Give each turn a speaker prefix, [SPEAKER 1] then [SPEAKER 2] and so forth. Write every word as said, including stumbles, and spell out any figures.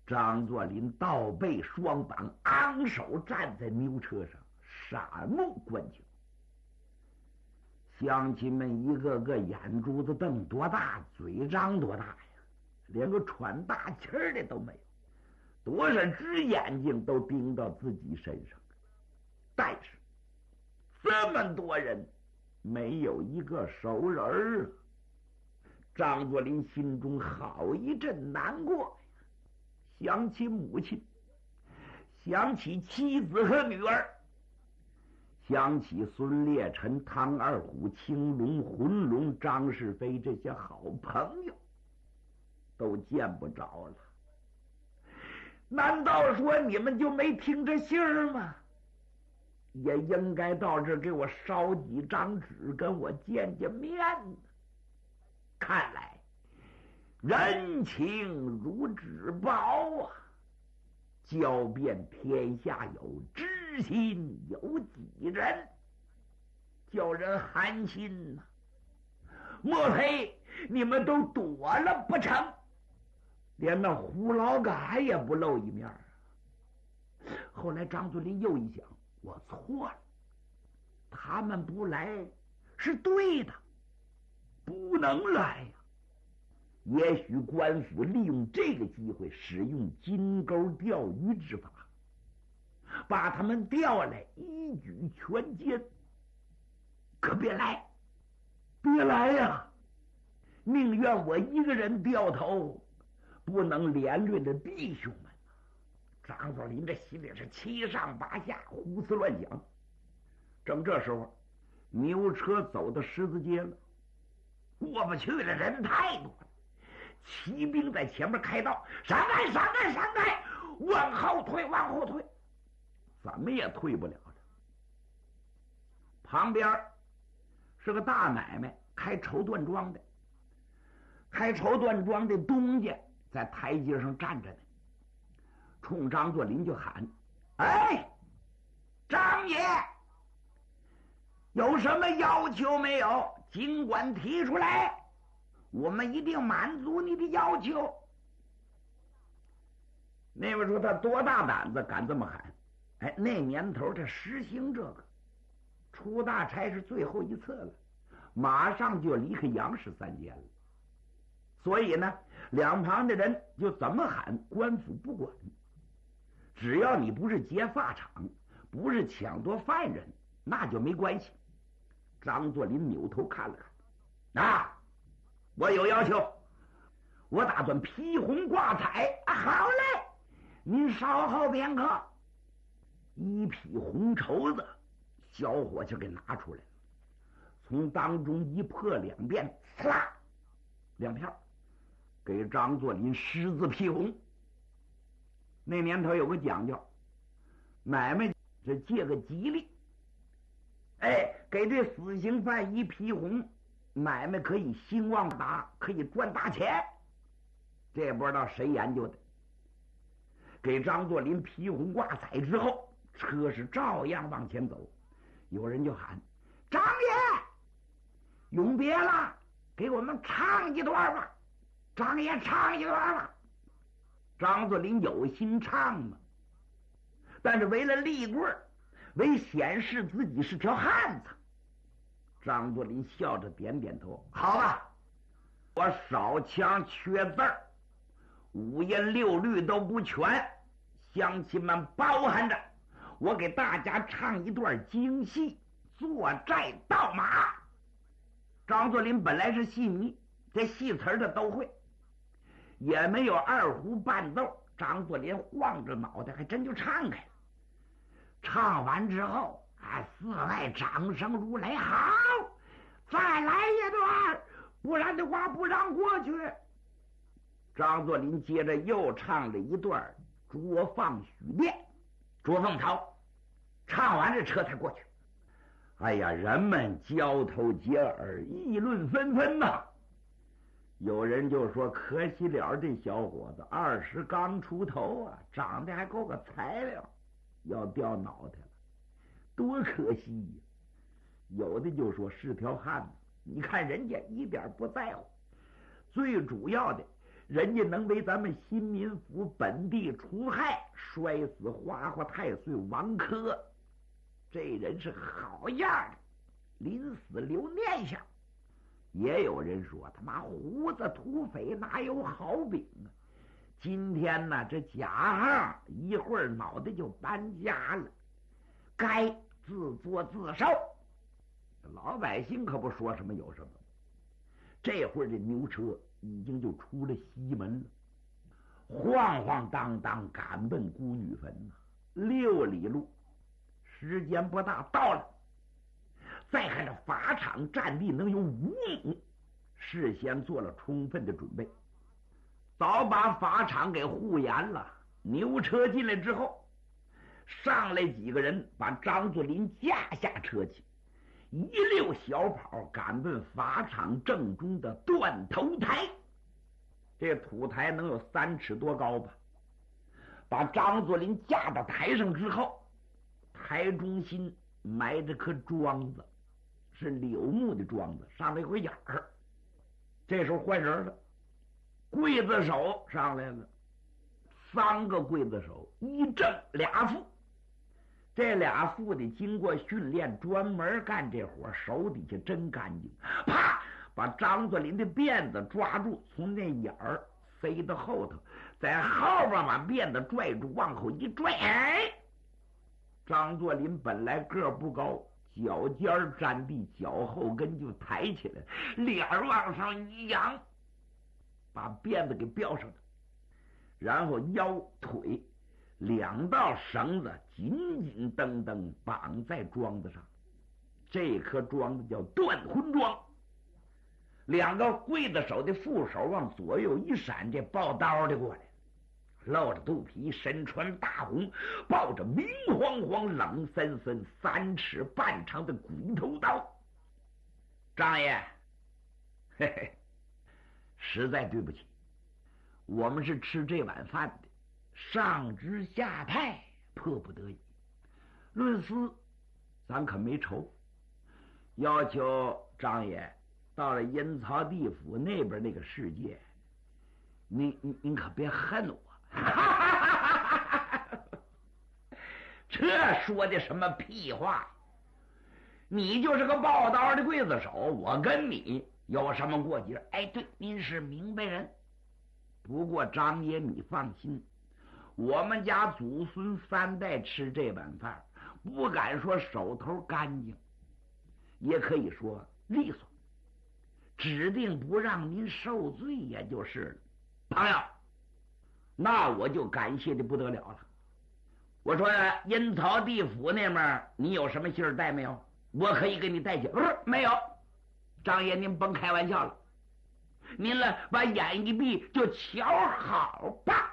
[SPEAKER 1] 张作霖倒背双膀，昂首站在牛车上，闪目观瞧。乡亲们一个个眼珠子瞪多大，嘴张多大呀，连个喘大气儿的都没有，多少只眼睛都盯到自己身上。但是这么多人没有一个熟人儿啊！张作霖心中好一阵难过呀，想起母亲，想起妻子和女儿，想起孙烈臣、唐二虎、青龙、浑龙、张世飞这些好朋友，都见不着了。难道说你们就没听着信儿吗？也应该到这儿给我烧几张纸，跟我见见面呢。看来人情如纸薄啊，交遍天下有，知心有几人，叫人寒心呐、啊。莫非你们都躲了不成？连那胡老嘎也不露一面。后来张作霖又一想，我错了，他们不来是对的，不能来呀、啊。也许官府利用这个机会，使用金钩钓鱼之法，把他们调来一举全歼。可别来，别来呀、啊！宁愿我一个人掉头，不能连累了弟兄们。张作霖这心里是七上八下，胡思乱想。正这时候，牛车走到十字街了，过不去了，人太多了。骑兵在前面开道，闪开，闪开，闪开！往后退，往后退，怎么也退不了了。旁边是个大买卖，开绸缎庄的。开绸缎庄的东家在台阶上站着呢，冲张作霖就喊：“哎，张爷，有什么要求没有？尽管提出来，我们一定满足你的要求。”那位说他多大胆子敢这么喊？哎，那年头他实行这个，出大差是最后一次了，马上就离开杨氏三监了。所以呢，两旁的人就怎么喊，官府不管，只要你不是劫法场，不是抢夺犯人，那就没关系。张作霖扭头看了看，啊，我有要求，我打算披红挂彩。啊，好嘞，您稍后片刻。一匹红绸子，小伙计给拿出来了，从当中一破两遍，呲啦，两片，给张作霖狮子披红。那年头有个讲究，买卖这借个吉利，哎，给这死刑犯一披红，买卖可以兴旺达，可以赚大钱。这不知道谁研究的。给张作霖披红挂彩之后，车是照样往前走。有人就喊：“张爷，永别了，给我们唱一段吧！张爷唱一段吧！”张作霖有心唱嘛，但是为了立棍，为显示自己是条汉子，张作霖笑着点点头：“好吧，我少腔缺字儿，五音六律都不全，乡亲们包涵着，我给大家唱一段京戏《坐寨盗马》。”张作霖本来是戏迷，这戏词他都会，也没有二胡伴奏，张作霖晃着脑袋还真就唱开了。唱完之后啊，寺外掌声如雷，好，再来一段，不然的话不让过去。张作霖接着又唱了一段捉放许殿，捉凤巢。唱完这车才过去。哎呀，人们交头接耳，议论纷纷呐、啊。有人就说，可惜了这小伙子，二十刚出头啊，长得还够个材料，要掉脑袋了，多可惜呀、啊！有的就说是条汉子，你看人家一点不在乎，最主要的， 人家能为咱们新民府本地除害，摔死花花太岁王珂，这人是好样的，临死留念想。也有人说他妈胡子土匪哪有好饼啊？今天呢，这贾行一会儿脑袋就搬家了，该自作自受。老百姓可不说什么有什么。这会儿这牛车已经就出了西门了，晃晃荡荡赶奔孤女坟呢，六里路，时间不大到了。再看这法场占地能有五亩，事先做了充分的准备，早把法场给护严了。牛车进来之后，上来几个人把张作霖架下车去，一溜小跑赶奔法场正中的断头台。这土台能有三尺多高吧。把张作霖架到台上之后，台中心埋着颗桩子，是柳木的桩子，上面有个眼儿。这时候换人了，刽子手上来了，三个刽子手，一正俩副。这俩副的经过训练，专门干这活，手底下真干净。啪，把张作霖的辫子抓住，从那眼儿塞到后头，在后边把辫子拽住，往后一拽，哎，张作霖本来个不高，脚尖沾地，脚后跟就抬起来，脸往上一扬，把辫子给吊上了，然后腰腿两道绳子紧紧蹬蹬绑在桩子上。这颗桩子叫断魂桩。两个刽子手的副手往左右一闪，这抱刀的过来，露着肚皮，身穿大红，抱着明晃晃冷森森三尺半长的骨头刀。张爷，嘿嘿，实在对不起，我们是吃这碗饭的，上知下派，迫不得已。论私，咱可没仇，要求张爷到了阴曹地府那边那个世界，您您您可别恨我。这说的什么屁话？你就是个抱刀的刽子手，我跟你有什么过节？哎，对，您是明白人。不过张爷你放心，我们家祖孙三代吃这碗饭，不敢说手头干净，也可以说利索，指定不让您受罪，也就是了。朋友，那我就感谢的不得了了。我说阴曹地府那面你有什么信儿带没有？我可以给你带去。不是，没有。张爷您甭开玩笑了，您了把眼一闭就瞧好吧。